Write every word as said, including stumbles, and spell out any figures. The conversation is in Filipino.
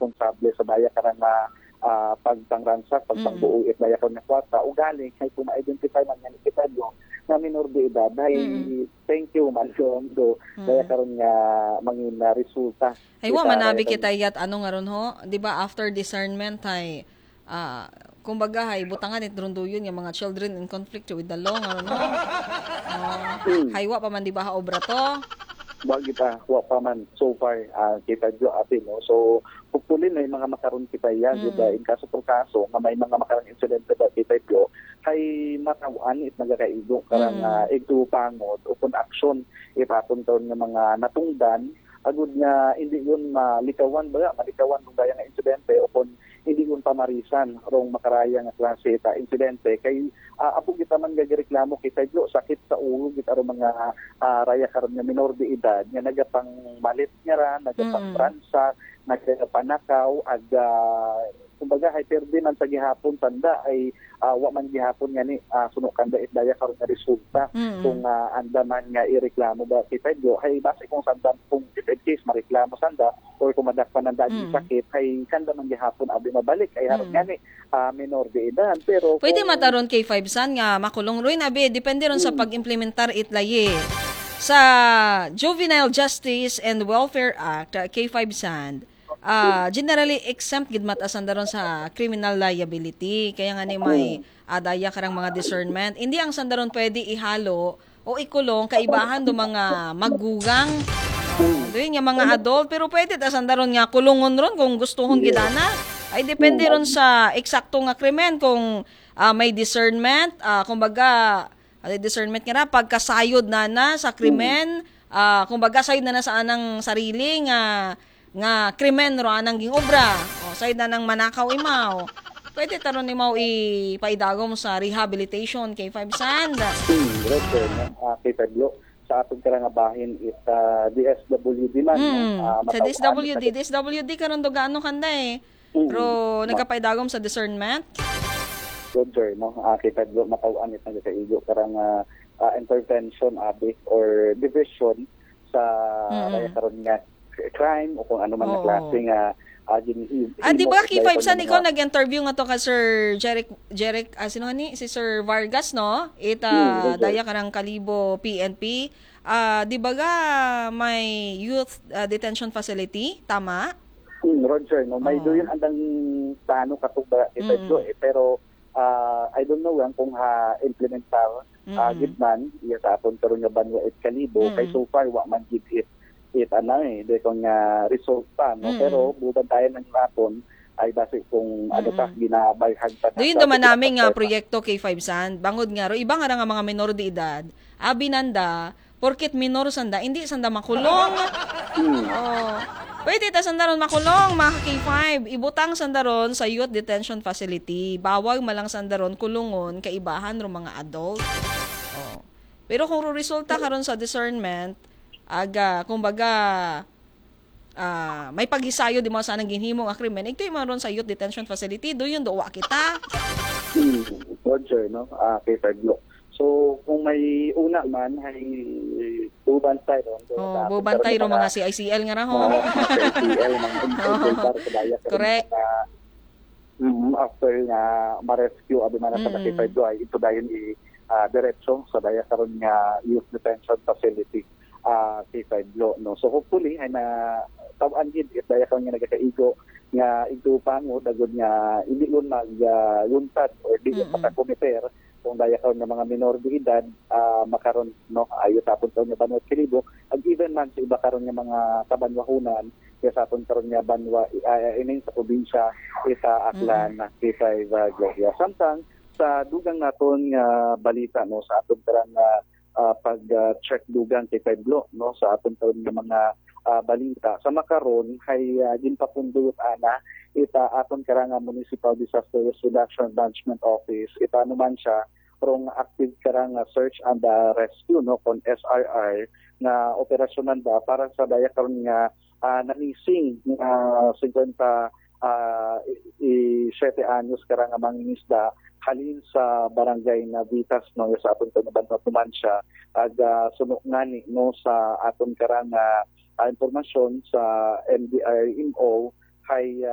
responsable sa daya karon na uh, pagpangransak, pagpangbuo it daya karon na kwarta ugali kay kung ma-identify man nga kita yo na minor de edad ay Mm. thank you man do Mm. daya karon nga mangin na resulta. Ay wa manabi kita yat ano nga ron ho, 'di ba after discernment ay ah kumbaga hay butangan it runduyon yung mga children in conflict with the law nga ron ho. Uh, Mm. haywa pa man di ba ha obra to? Wa kita wa pa man so far uh, kita jo atin no. So hopefully may mga makaron kita yan Mm. diba in kaso por kaso nga may mga makaron incident ba kita jo kay matawan it nagakaigo karang Mm. uh, igtu pangod upon action ipatong taon nga mga natungdan agud nga hindi yun malikawan ba malikawan kung daya nga insidente upon hindi yun pamarisan rong makaraya nga klase ta insidente kay uh, apo kita man gagareklamo kita jo sakit sa ulo kita ro mga uh, raya karon nga minor de edad nga nagapang malit nga ra nagapang Mm. bransa nagapanakaw ag uh, kumbaga hyperdi man sa gihapon tanda ay uh, wa man gihapon nga ni uh, sunukan da daya karon nga resulta Mm. kung uh, andaman nga ireklamo ba kita jo ay base kung sanda kung if case mareklamo sanda or kung madakpan ng daging Mm. sakit ay kanda man gihapon abi mabalik ay haron Mm. nga ni uh, minor de edad pero Pwede kung, mataron kay five san nga makulong rin abi depende ron sa Mm. pag-implementar itlaye. Sa Juvenile Justice and Welfare Act uh, K five san uh, generally exempt gid matasan daron sa criminal liability kaya nga ni may adaya karang mga discernment hindi ang sandaron pwede ihalo o ikulong kaibahan do mga magugang doon nga mga adult pero pwede ta sandaron nga kulungon ron kung gustuhon gidana ay depende ron sa eksakto nga krimen kung ah, may discernment ah, kumbaga ay discernment nga na pagkasayod na na sa krimen ah, kumbaga sayod na na sa anang sarili nga nga krimen ro anang gingobra o sayod na nang manakaw imaw pwede taron imaw ipaidagom sa rehabilitation kay five sand hmm, return uh, kay Pedro sa atong karang bahin it uh, D S W D man mm, no? uh, sa D S W D D S W D karon do gaano kanda eh pero mm, nagapaidagom sa discernment Roger, no? Uh, kay Pedro matawan it nagkaigo karang uh, uh, intervention abi or division sa Mm. raya karon nga crime o kung ano man na Oo. klase nga uh, ginihim. Ah, di ba kay five san ikaw nag nag-interview nga to ka Sir Jeric Jeric ah, sino ni si Sir Vargas no? Ita Hmm, daya karang Kalibo P N P. Ah, di ba ga may youth ah, detention facility tama? Hmm, Roger, no? May Oo. doon andang plano katuba kay Pedro Mm. eh, pero uh, I don't know lang kung ha implementar uh, Mm. gidman iya sa aton karon nga banwa at Kalibo Mm. kay so far wa man gid it it ano eh de kung nga result pa no Mm. pero buban tayo ng rapon ay base kung ano Mm. ta ginabayhan pa na- Doon naman namin nga proyekto kay five san bangod nga ro iba nga ra nga mga minor de edad abi nanda porket minor sanda hindi sanda makulong. Hmm. Oh. Pwede ta sandaron makulong mga K five. Ibutang sandaron sa youth detention facility. Bawag malang sandaron kulungon kaibahan ro mga adult. Oh. Pero kung resulta karon sa discernment, aga kumbaga ah may paghisayo di mo sa nang ginhimo nga krimen. Ito yung ron sa youth detention facility, do yun dowa kita. Hmm, Roger, no? Ah, kay Pedro. So, kung may una man, ay bubantay ron. So, Oh, dapat bubantay ro karon mga C I C L nga ra ho. mga C I C L, mga infiltrar sa daya. Correct. Mm, after nga ma-rescue, abi man sa Mm. kay Pedro, ay ito dayon i ah, diretso sa daya karon nga youth detention facility ah kay Pedro, no? So, hopefully, ay na tawan gid it daya karon nga nagakaigo nga igtupan mo dagod nga hindi yun mag-luntad or di yun Mm-mm. makakomiter kung daya karon nga mga minor de edad ah, makaron no ayo tapon taon nga banwa Kilibo ag even man sa iba karon nga mga tabanwahunan kaya sa aton karon nga banwa uh, ining sa probinsya ita aklan na K five uh, Gloria samtang sa dugang naton nga balita no sa aton karang uh, uh, pag uh, check dugang K five Glo no sa aton karon nga mga uh, balita sa makaron hay uh, ginpapundot ana ita aton karang nga Municipal Disaster Risk Reduction Management Office ita naman siya rong active karang uh, search and uh, rescue no kon S R R nga operasyonan ba para sa daya karon nga uh, nanising uh, fifty uh, i siyete anyos karang nga mangingisda halin sa barangay na Vitas no sa aton kanuban na Tumansya ag uh, sunok ngani no sa aton karang uh, impormasyon sa M D R M O hay uh,